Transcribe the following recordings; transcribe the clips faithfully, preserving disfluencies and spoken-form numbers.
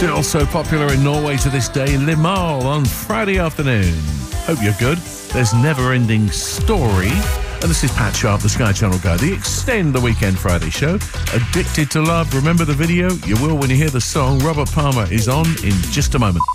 Still so popular in Norway to this day, Limahl on Friday afternoon. Hope you're good. There's Never-Ending Story. And this is Pat Sharp, the Sky Channel guy. The Extend the Weekend Friday show. Addicted to Love. Remember the video? You will when you hear the song. Robert Palmer is on in just a moment.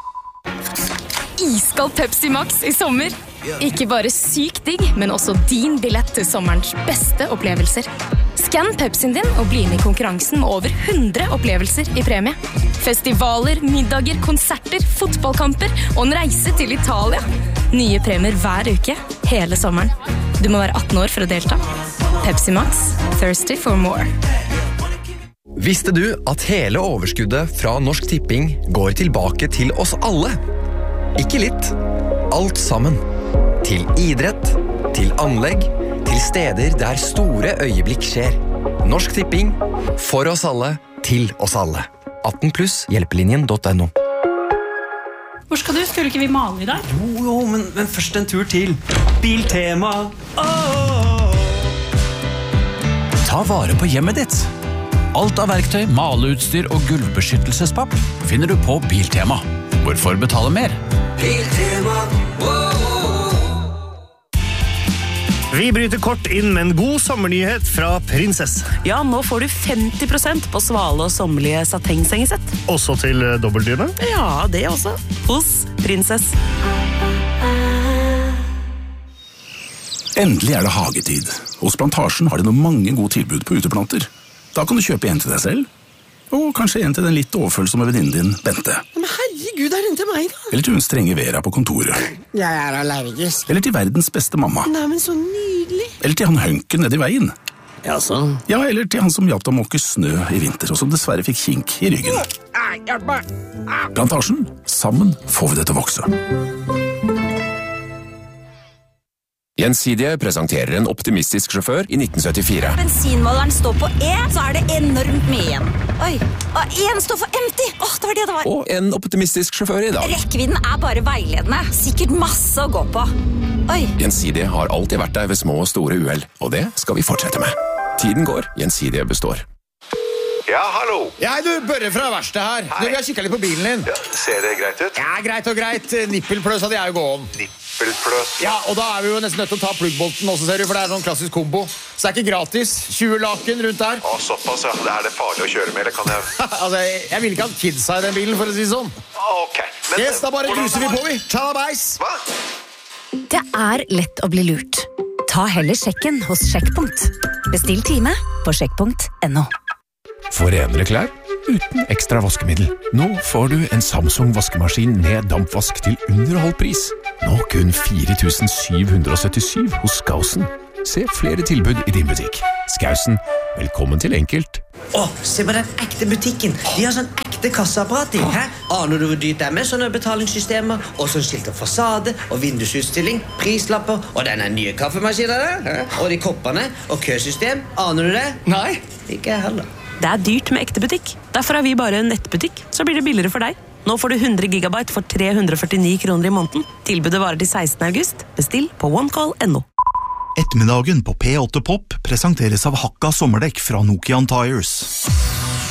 Iskald Pepsi Max I sommer. Ikke bare sykt digg, men også din billett til sommerens beste opplevelser. Skann Pepsien din og bli med I konkurransen med over hundre opplevelser I premie. Festivaler, middager, konserter, fotballkamper og en reise til Italia. Nye premier hver uke, hele sommeren. Du må være atten år for å delta. Pepsi Max, thirsty for more. Visste du at hele overskuddet fra Norsk Tipping går tilbake til oss alle? Ikke litt, alt sammen. Til idrett, til anlegg, til steder der store øyeblikk skjer. Norsk Tipping, for oss alle, til oss alle. atten pluss hjelpelinjen.no. Hvor skal du? Skulle ikke vi male I dag? Jo, jo, men, men først en tur til Biltema. Oh! Ta vare på hjemmet ditt. Alt av verktøy, maleutstyr og gulvbeskyttelsespapp finner du på Biltema. Hvorfor betale mer? Biltema. Vi bryter kort inn med en god sommernyhet fra Prinsess. Ja, nå får du femti prosent på svale og sommerlige satengsengesett. Også til dobbeltdyne? Ja, det også. Hos Prinsess. Endelig er det hagetid. Hos Plantasjen har de noen mange gode tilbud på uteplanter. Da kan du kjøpe en til deg selv, og kanskje en til den litt overfølsomme venninnen din, Bente. Men herregud, er den til meg da? Eller til hun strenge Vera på kontoret. Jeg er allergisk. Eller til verdens beste mamma. Nei, men så nydelig. Eller til han hønken nede I veien. Ja, så? Ja, eller til han som hjalp deg å måke snø I vinter, og som dessverre fikk kink I ryggen. Plantasjen, sammen får vi det til å vokse. Gjensidige presenterer en optimistisk sjåfør I nitten syttifire. Bensinmåleren står på E, så er det enormt mye igjen. Oi, og en står for empty. Åh, det var det det var. Og en optimistisk sjåfør I dag. Rekkevidden er bare veiledende. Sikkert masse å gå på. Oi. Gjensidige har alltid vært der ved små og store uheld, og det skal vi fortsette med. Tiden går, Gjensidige består. Ja, hallo. Ja, du, Børre fra verkstedet her. Du, vi har kikket litt på bilen din. Ja, ser det greit ut? Ja, greit og greit. Nippelpløs hadde jeg jo gå om. Nippelpløs? Ja, og da er vi jo nesten nødt til å ta pluggbolten også, ser du, for det er sånn klassisk kombo. Så det er ikke gratis. tjue laken rundt der. Å, såpass, ja. Det er det farlig å kjøre med, eller kan jeg... altså, jeg, jeg vil ikke ha kidsa I den bilen, for å si sånn. Ok. Men, yes, da bare gruser vi på, vi. Tjalabais. Hva? Det er lett å bli lurt. Ta heller sjekken hos Sjekkpunkt. Bestill time på sjekkpunkt punktum no. For renere klær uten ekstra vaskemiddel. Nå får du en Samsung vaskemaskin med dampvask til under halv pris. Nå kun fire tusen syv hundre syttisju hos Skausen. Se flere tilbud I din butikk. Skausen, velkommen til enkelt. Åh, se på den ekte butikken. De har sånn ekte kasseapparat I. Hæ? Aner du hvor dyrt det er med sånne betalingssystemer? Og sånn skilt av fasade, og vindusutstilling, prislapper, og denne nye kaffemaskinen der. Hæ? Og de koppene, og køsystem. Aner du det? Nei. Ikke jeg heller. Det er dyrt med ekte butikk. Derfor har vi bare en nettbutikk, så blir det billigere for deg. Nå får du hundre gigabyte for tre hundre førtini kroner I måneden. Tilbudet varer til sekstende august. Bestill på onecall punktum no. Ettermiddagen på P åtte Pop presenteres av Hakka sommerdekk fra Nokian Tires.